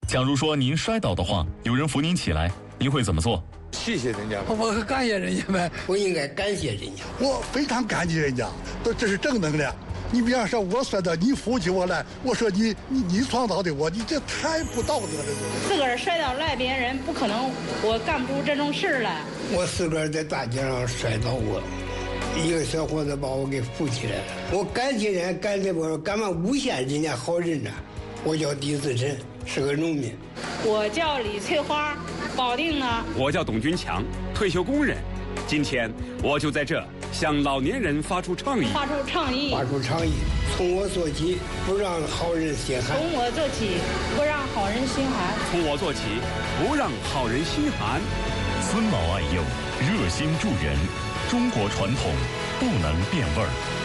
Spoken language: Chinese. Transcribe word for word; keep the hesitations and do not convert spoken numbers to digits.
假如说您摔倒的话，有人扶您起来，您会怎么做？ 谢谢人家， 我感谢人家呗， 我应该感谢人家， 我非常感激人家，都这是正能量。你比方说，我摔倒，你扶起我来，我说你你你创造的我，你这太不道德了。 自个儿摔倒赖别人，不可能，我干不出这种事来。 我自个儿在大街上摔倒过，一个小伙子把我给扶起来了。我感谢人，感谢我干嘛诬陷人家好人呢？我叫狄自珍，是个农民。 我叫李翠花，保定的。 我叫董军强，退休工人。今天我就在这向老年人发出倡议， 发出倡议， 发出倡议，从我做起，不让好人心寒。 从我做起，不让好人心寒。 从我做起，不让好人心寒。 尊老爱幼，热心助人，中国传统不能变味儿。